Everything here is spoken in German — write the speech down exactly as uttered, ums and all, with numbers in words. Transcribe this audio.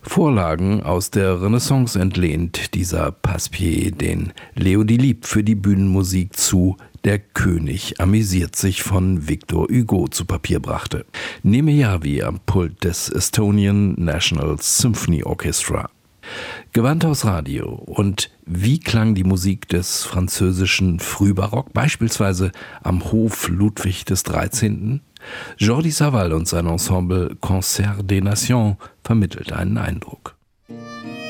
Vorlagen aus der Renaissance entlehnt dieser Passepied, den Leo Delibes für die Bühnenmusik zu Der König amüsiert sich von Victor Hugo zu Papier brachte. Neme Jarvi am Pult des Estonian National Symphony Orchestra. Gewandhaus Radio. Und wie klang die Musik des französischen Frühbarock, beispielsweise am Hof Ludwig des dreizehnten? Jordi Savall und sein Ensemble Concert des Nations vermittelt einen Eindruck.